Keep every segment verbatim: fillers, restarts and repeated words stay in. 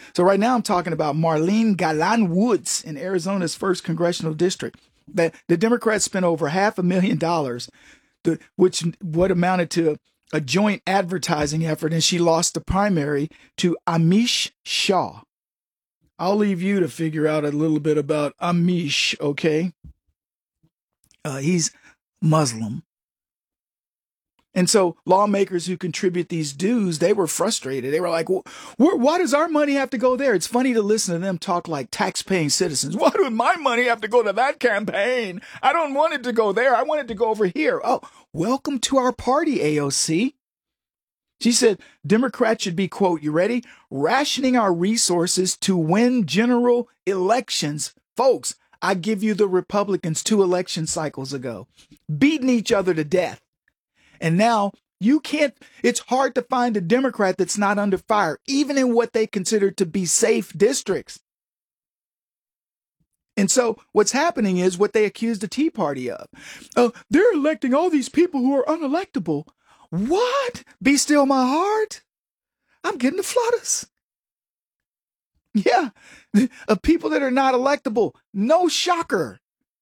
So right now I'm talking about Marlene Galan Woods in Arizona's first congressional district. That the Democrats spent over half a million dollars, to, which what amounted to a joint advertising effort, and she lost the primary to Amish Shah. I'll leave you to figure out a little bit about Amish, okay? Uh, he's Muslim. And so lawmakers who contribute these dues, they were frustrated. They were like, well, why does our money have to go there? It's funny to listen to them talk like tax-paying citizens. Why does my money have to go to that campaign? I don't want it to go there. I want it to go over here. Oh, welcome to our party, A O C. She said, Democrats should be, quote, you ready? Rationing our resources to win general elections. Folks, I give you the Republicans two election cycles ago, beating each other to death. And now you can't, it's hard to find a Democrat that's not under fire, even in what they consider to be safe districts. And so what's happening is what they accuse the Tea Party of. Uh, they're electing all these people who are unelectable. What? Be still my heart? I'm getting the flutters. Yeah, of people that are not electable. No shocker.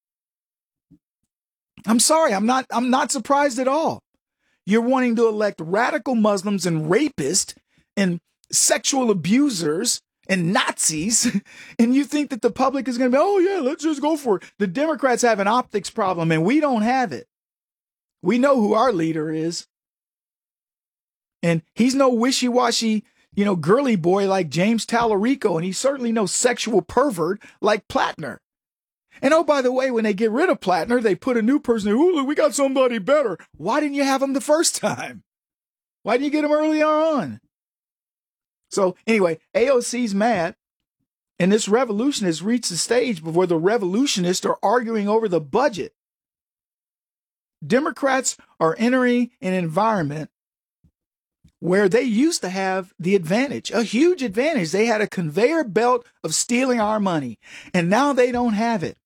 I'm sorry, I'm not, I'm not surprised at all. You're wanting to elect radical Muslims and rapists and sexual abusers and Nazis, and you think that the public is going to be, oh, yeah, let's just go for it. The Democrats have an optics problem, and we don't have it. We know who our leader is. And he's no wishy-washy, you know, girly boy like James Tallarico, and he's certainly no sexual pervert like Plattner. And oh, by the way, when they get rid of Plattner, they put a new person there. Ooh, we got somebody better. Why didn't you have him the first time? Why didn't you get him earlier on? So anyway, A O C's mad. And this revolution has reached the stage where the revolutionists are arguing over the budget. Democrats are entering an environment where they used to have the advantage, a huge advantage. They had a conveyor belt of stealing our money, and now they don't have it.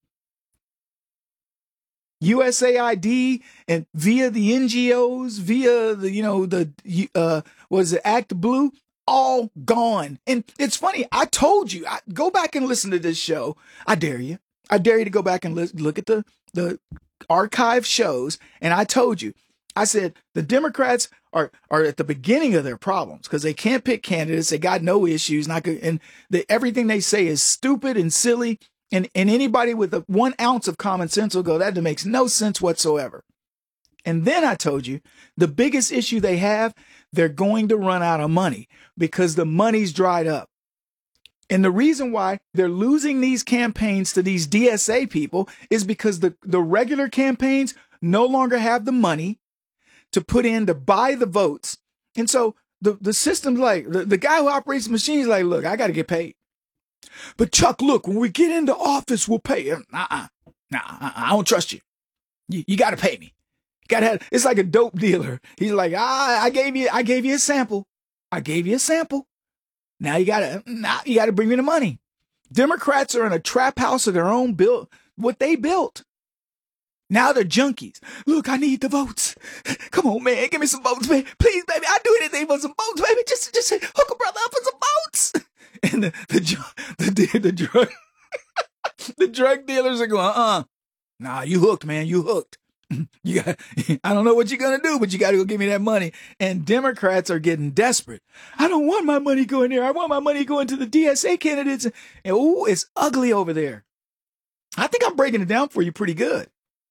U S A I D and via the N G Os, via the, you know, the, uh, was it Act Blue, all gone. And it's funny. I told you, I, go back and listen to this show. I dare you. I dare you to go back and li- look at the, the archive shows. And I told you, I said, the Democrats are, are at the beginning of their problems because they can't pick candidates. They got no issues. Not good. And the, everything they say is stupid and silly. And, and anybody with a one ounce of common sense will go, that makes no sense whatsoever. And then I told you the biggest issue they have, they're going to run out of money because the money's dried up. And the reason why they're losing these campaigns to these D S A people is because the, the regular campaigns no longer have the money to put in to buy the votes. And so the, the system's like, the, the guy who operates the machine is like, look, I got to get paid. But Chuck, look, when we get into office, we'll pay you. Uh-uh. Nah, uh-uh. I don't trust you. You, you got to pay me. You got to have, it's like a dope dealer. He's like, ah, I gave you, I gave you a sample. I gave you a sample. Now you got to, now you got to bring me the money. Democrats are in a trap house of their own build, what they built. Now they're junkies. Look, I need the votes. Come on, man. Give me some votes, man. Please, baby. I'd do anything for some votes, baby. Just, just hook a brother up for some votes. And the, the, the, the drug, the drug dealers are going, uh-uh. Nah, you hooked, man. You hooked. You got, I don't know what you're going to do, but you got to go give me that money. And Democrats are getting desperate. I don't want my money going there. I want my money going to the D S A candidates. And, oh, it's ugly over there. I think I'm breaking it down for you pretty good.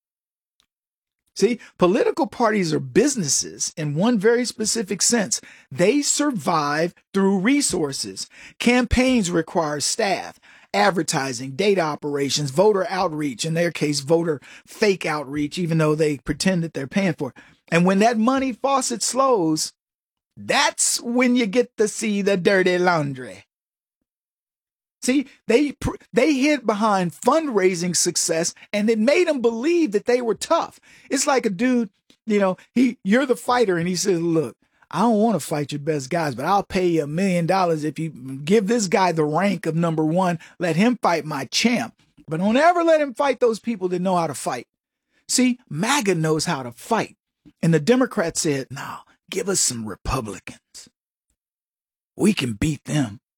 See, political parties are businesses in one very specific sense. They survive through resources. Campaigns require staff, advertising, data operations, voter outreach, in their case, voter fake outreach, even though they pretend that they're paying for it. And when that money faucet slows, that's when you get to see the dirty laundry. See, they they hid behind fundraising success, and it made them believe that they were tough. It's like a dude, you know, he you're the fighter, and he says, look, I don't want to fight your best guys, but I'll pay you a million dollars if you give this guy the rank of number one, let him fight my champ. But don't ever let him fight those people that know how to fight. See, MAGA knows how to fight. And the Democrats said, no, give us some Republicans. We can beat them.